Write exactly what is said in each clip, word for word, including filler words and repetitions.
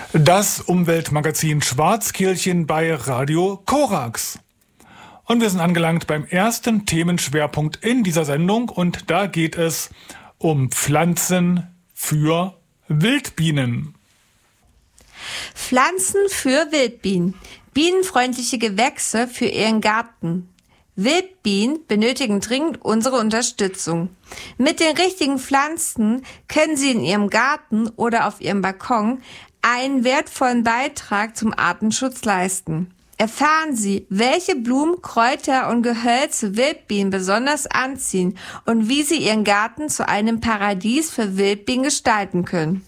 Das Umweltmagazin Schwarzkehlchen bei Radio Korax. Und wir sind angelangt beim ersten Themenschwerpunkt in dieser Sendung und da geht es um Pflanzen für Wildbienen. Pflanzen für Wildbienen. Bienenfreundliche Gewächse für Ihren Garten. Wildbienen benötigen dringend unsere Unterstützung. Mit den richtigen Pflanzen können Sie in Ihrem Garten oder auf Ihrem Balkon einen wertvollen Beitrag zum Artenschutz leisten. Erfahren Sie, welche Blumen, Kräuter und Gehölze Wildbienen besonders anziehen und wie Sie Ihren Garten zu einem Paradies für Wildbienen gestalten können.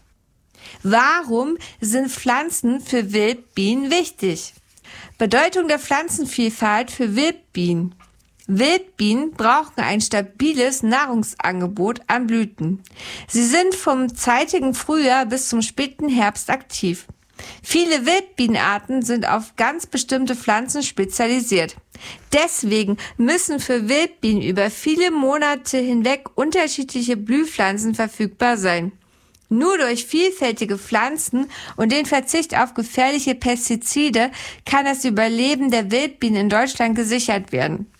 Warum sind Pflanzen für Wildbienen wichtig? Bedeutung der Pflanzenvielfalt für Wildbienen. Wildbienen brauchen ein stabiles Nahrungsangebot an Blüten. Sie sind vom zeitigen Frühjahr bis zum späten Herbst aktiv. Viele Wildbienenarten sind auf ganz bestimmte Pflanzen spezialisiert. Deswegen müssen für Wildbienen über viele Monate hinweg unterschiedliche Blühpflanzen verfügbar sein. Nur durch vielfältige Pflanzen und den Verzicht auf gefährliche Pestizide kann das Überleben der Wildbienen in Deutschland gesichert werden.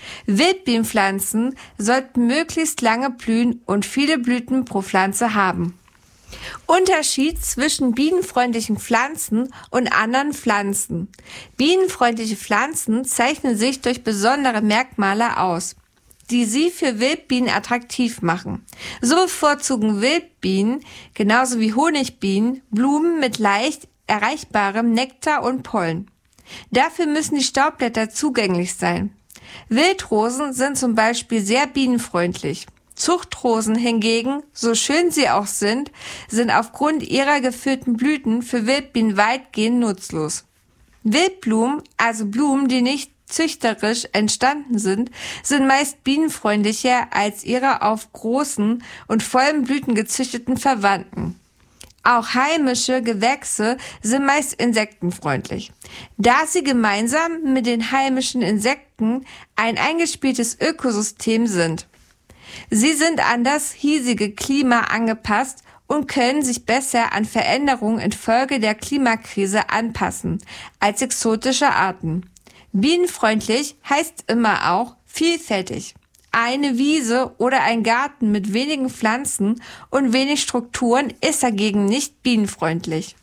Wildbienenpflanzen sollten möglichst lange blühen und viele Blüten pro Pflanze haben. Unterschied zwischen bienenfreundlichen Pflanzen und anderen Pflanzen. Bienenfreundliche Pflanzen zeichnen sich durch besondere Merkmale aus, die sie für Wildbienen attraktiv machen. So bevorzugen Wildbienen, genauso wie Honigbienen, Blumen mit leicht erreichbarem Nektar und Pollen. Dafür müssen die Staubblätter zugänglich sein. Wildrosen sind zum Beispiel sehr bienenfreundlich. Zuchtrosen hingegen, so schön sie auch sind, sind aufgrund ihrer gefüllten Blüten für Wildbienen weitgehend nutzlos. Wildblumen, also Blumen, die nicht züchterisch entstanden sind, sind meist bienenfreundlicher als ihre auf großen und vollen Blüten gezüchteten Verwandten. Auch heimische Gewächse sind meist insektenfreundlich, da sie gemeinsam mit den heimischen Insekten ein eingespieltes Ökosystem sind. Sie sind an das hiesige Klima angepasst und können sich besser an Veränderungen infolge der Klimakrise anpassen als exotische Arten. Bienenfreundlich heißt immer auch vielfältig. Eine Wiese oder ein Garten mit wenigen Pflanzen und wenig Strukturen ist dagegen nicht bienenfreundlich.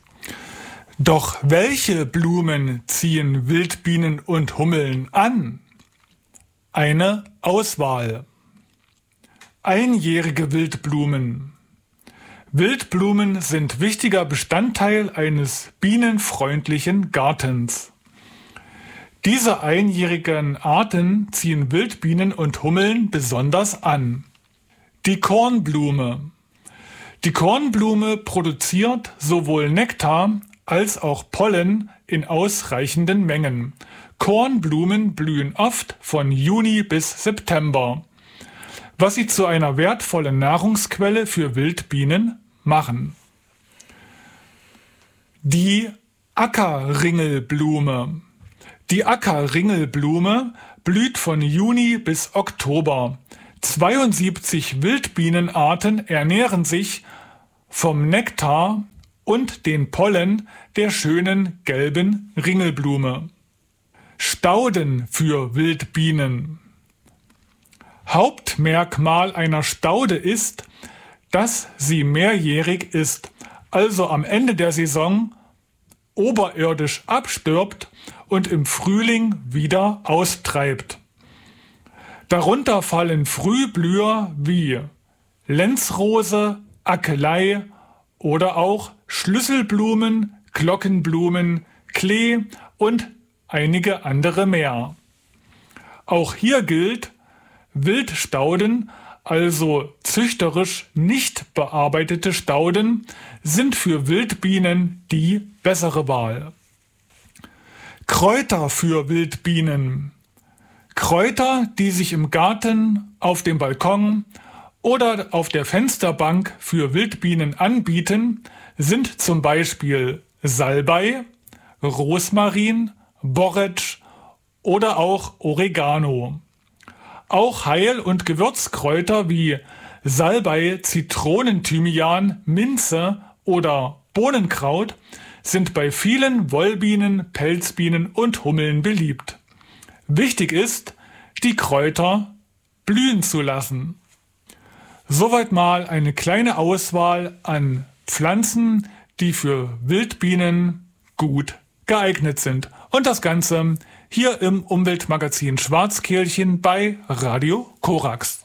Doch welche Blumen ziehen Wildbienen und Hummeln an? Eine Auswahl. Einjährige Wildblumen. Wildblumen sind wichtiger Bestandteil eines bienenfreundlichen Gartens. Diese einjährigen Arten ziehen Wildbienen und Hummeln besonders an. Die Kornblume. Die Kornblume produziert sowohl Nektar als auch Pollen in ausreichenden Mengen. Kornblumen blühen oft von Juni bis September, was sie zu einer wertvollen Nahrungsquelle für Wildbienen machen. Die Ackerringelblume. Die Ackerringelblume blüht von Juni bis Oktober. zweiundsiebzig Wildbienenarten ernähren sich vom Nektar und den Pollen der schönen gelben Ringelblume. Stauden für Wildbienen. Hauptmerkmal einer Staude ist, dass sie mehrjährig ist, also am Ende der Saison oberirdisch abstirbt und im Frühling wieder austreibt. Darunter fallen Frühblüher wie Lenzrose, Akelei oder auch Schlüsselblumen, Glockenblumen, Klee und einige andere mehr. Auch hier gilt, Wildstauden, also züchterisch nicht bearbeitete Stauden, sind für Wildbienen die bessere Wahl. Kräuter für Wildbienen. Kräuter, die sich im Garten, auf dem Balkon oder auf der Fensterbank für Wildbienen anbieten, sind zum Beispiel Salbei, Rosmarin, Borretsch oder auch Oregano. Auch Heil- und Gewürzkräuter wie Salbei, Zitronenthymian, Minze oder Bohnenkraut sind bei vielen Wollbienen, Pelzbienen und Hummeln beliebt. Wichtig ist, die Kräuter blühen zu lassen. Soweit mal eine kleine Auswahl an Pflanzen, die für Wildbienen gut geeignet sind. Und das Ganze hier im Umweltmagazin Schwarzkehlchen bei Radio Korax.